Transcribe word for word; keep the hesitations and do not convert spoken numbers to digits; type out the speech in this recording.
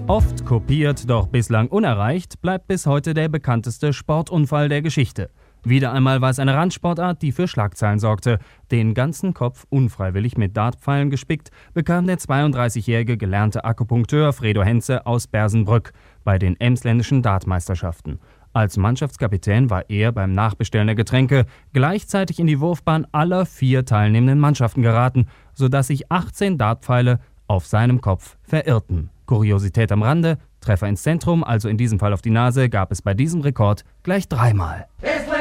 Oft kopiert, doch bislang unerreicht, bleibt bis heute der bekannteste Sportunfall der Geschichte. Wieder einmal war es eine Randsportart, die für Schlagzeilen sorgte. Den ganzen Kopf unfreiwillig mit Dartpfeilen gespickt, bekam der zweiunddreißigjährige gelernte Akupunkteur Fredo Henze aus Bersenbrück bei den emsländischen Dartmeisterschaften. Als Mannschaftskapitän war er beim Nachbestellen der Getränke gleichzeitig in die Wurfbahn aller vier teilnehmenden Mannschaften geraten, sodass sich achtzehn Dartpfeile auf seinem Kopf verirrten. Kuriosität am Rande: Treffer ins Zentrum, also in diesem Fall auf die Nase, gab es bei diesem Rekord gleich dreimal.